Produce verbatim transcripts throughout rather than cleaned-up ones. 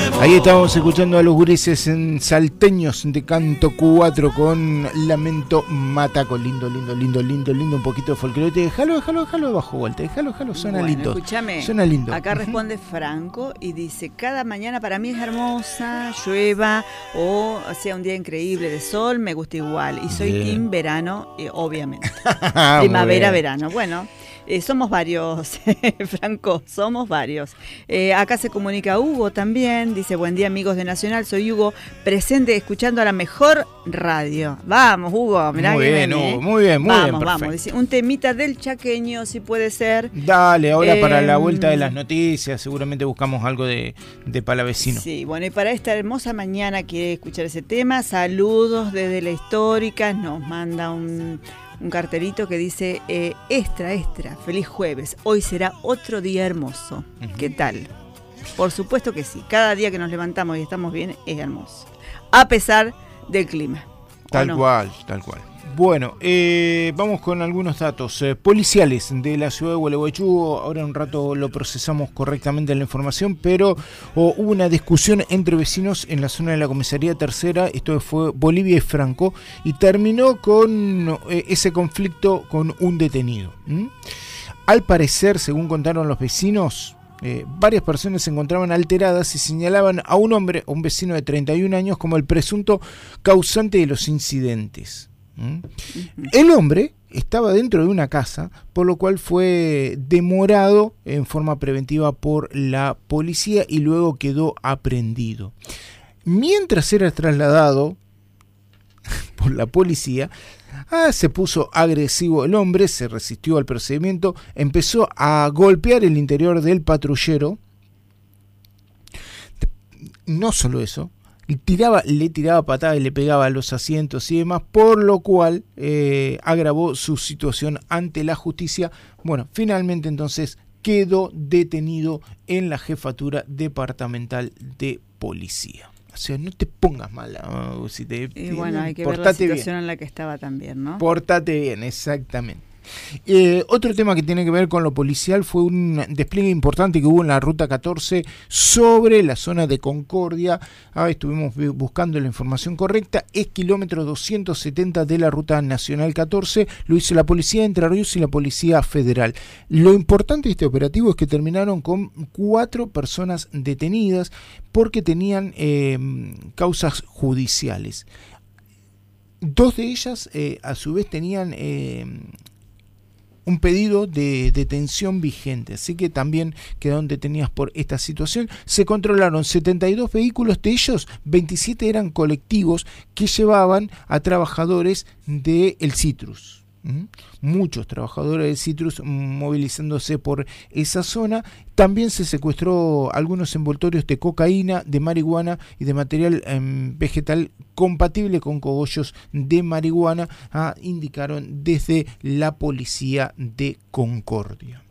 Ahí estábamos escuchando a los gurises en Salteños de Canto cuatro con Lamento Mataco. Lindo, lindo, lindo, lindo, lindo. Un poquito de folclore. Déjalo, déjalo, déjalo bajo vuelta. Déjalo, déjalo. Suena bueno, lindo. Escúchame. Suena lindo. Acá responde Franco y dice: cada mañana para mí es hermosa, llueva o sea un día increíble de sol, me gusta igual. Y soy Bien. team verano, eh, obviamente. Primavera, verano. Bueno. Eh, somos varios, Franco, somos varios. Eh, acá se comunica Hugo también, dice: buen día amigos de Nacional, soy Hugo, presente escuchando a la mejor radio. Vamos, Hugo, mirá muy que bien, ven, ¿eh? Hugo, muy bien, muy vamos, bien, Vamos, perfecto. vamos, dice, un temita del chaqueño, si puede ser. Dale, ahora eh, para la vuelta de las eh, noticias, seguramente buscamos algo de, de Palavecino. Sí, bueno, y para esta hermosa mañana quiere escuchar ese tema. Saludos desde la Histórica, nos manda un... un cartelito que dice eh, extra, extra, feliz jueves, hoy será otro día hermoso. Uh-huh. ¿Qué tal? Por supuesto que sí, cada día que nos levantamos y estamos bien es hermoso, a pesar del clima. Tal no? cual, tal cual. Bueno, eh, vamos con algunos datos eh, policiales de la ciudad de Gualeguaychú. Ahora en un rato lo procesamos correctamente la información, pero oh, hubo una discusión entre vecinos en la zona de la comisaría tercera, esto fue Bolivia y Franco, y terminó con eh, ese conflicto con un detenido. ¿Mm? Al parecer, según contaron los vecinos, Eh, varias personas se encontraban alteradas y señalaban a un hombre, a un vecino de treinta y un años, como el presunto causante de los incidentes. ¿Mm? El hombre estaba dentro de una casa, por lo cual fue demorado en forma preventiva por la policía y luego quedó aprehendido. Mientras era trasladado por la policía, Ah, se puso agresivo el hombre, se resistió al procedimiento, empezó a golpear el interior del patrullero. No solo eso, tiraba, le tiraba patadas y le pegaba a los asientos y demás, por lo cual eh, agravó su situación ante la justicia. Bueno, finalmente entonces quedó detenido en la jefatura departamental de policía. O sea, no te pongas mala. ¿No? Si te, y bueno, hay que ver la situación bien. en la que estaba también, ¿no? Portate bien, exactamente. Eh, otro tema que tiene que ver con lo policial fue un despliegue importante que hubo en la ruta catorce sobre la zona de Concordia. Ah, estuvimos buscando la información correcta. Es kilómetro doscientos setenta de la ruta nacional catorce. Lo hizo la policía de Entre Ríos y la policía federal. Lo importante de este operativo es que terminaron con cuatro personas detenidas porque tenían eh, causas judiciales. Dos de ellas eh, a su vez tenían eh, un pedido de detención vigente, así que también quedaron detenidas por esta situación. Se controlaron setenta y dos vehículos, de ellos veintisiete eran colectivos que llevaban a trabajadores del Citrus. ¿Mm? Muchos trabajadores del Citrus movilizándose por esa zona. También se secuestró algunos envoltorios de cocaína, de marihuana y de material eh, vegetal compatible con cogollos de marihuana, ah, indicaron desde la policía de Concordia.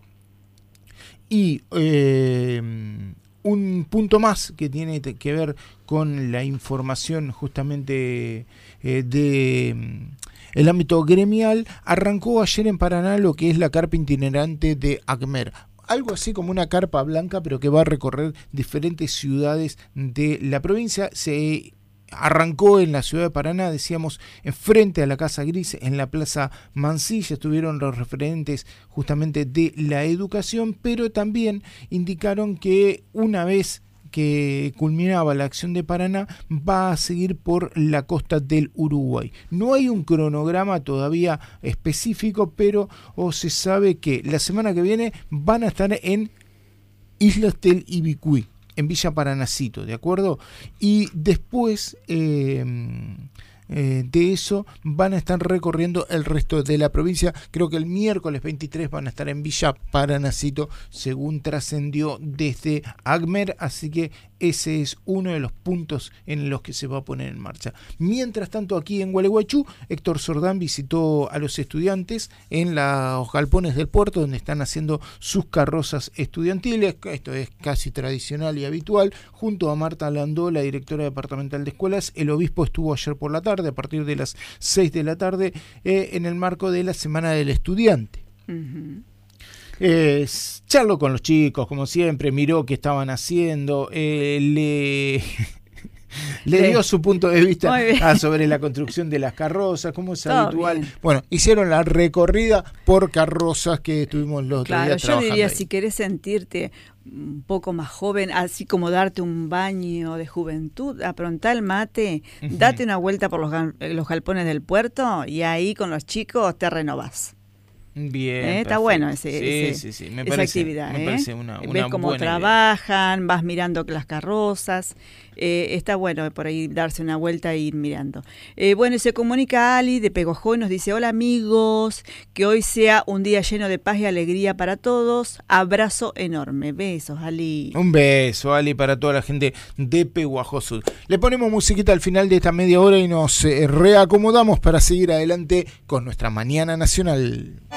Y eh, un punto más que tiene que ver con la información justamente eh, de el ámbito gremial. Arrancó ayer en Paraná lo que es la carpa itinerante de ACMER. Algo así como una carpa blanca, pero que va a recorrer diferentes ciudades de la provincia. Se arrancó en la ciudad de Paraná, decíamos, frente a la Casa Gris, en la Plaza Mansilla. Estuvieron los referentes justamente de la educación, pero también indicaron que una vez que culminaba la acción de Paraná, va a seguir por la costa del Uruguay. No hay un cronograma todavía específico, pero oh, se sabe que la semana que viene van a estar en Islas del Ibicuí, en Villa Paranacito, ¿de acuerdo? Y después eh, eh, de eso van a estar recorriendo el resto de la provincia. Creo que el miércoles veintitrés van a estar en Villa Paranacito, según trascendió desde ACMER, así que ese es uno de los puntos en los que se va a poner en marcha. Mientras tanto, aquí en Gualeguaychú, Héctor Sordán visitó a los estudiantes en los galpones del puerto, donde están haciendo sus carrozas estudiantiles. Esto es casi tradicional y habitual. Junto a Marta Landó, la directora departamental de escuelas, el obispo estuvo ayer por la tarde, a partir de las seis de la tarde, eh, en el marco de la Semana del Estudiante. Uh-huh. Eh, charló con los chicos, como siempre, miró qué estaban haciendo, eh, le... Le dio su punto de vista ah, sobre la construcción de las carrozas, como es Todo habitual. Bien. Bueno, hicieron la recorrida por carrozas que estuvimos los claro, días trabajando. Yo diría, ahí. Si querés sentirte un poco más joven, así como darte un baño de juventud, aprontá el mate, uh-huh. date una vuelta por los, los galpones del puerto y ahí con los chicos te renovás. Bien, ¿Eh? Está bueno ese, sí, ese, sí, sí. Me esa parece, actividad. Me ¿eh? parece una, una Ves cómo trabajan, idea. Vas mirando las carrozas. Eh, está bueno por ahí darse una vuelta e ir mirando. Eh, bueno, y se comunica Ali de Pegojó y nos dice: hola amigos, que hoy sea un día lleno de paz y alegría para todos. Abrazo enorme. Besos, Ali. Un beso, Ali, para toda la gente de Peguajó Sur. Le ponemos musiquita al final de esta media hora y nos eh, reacomodamos para seguir adelante con nuestra Mañana Nacional.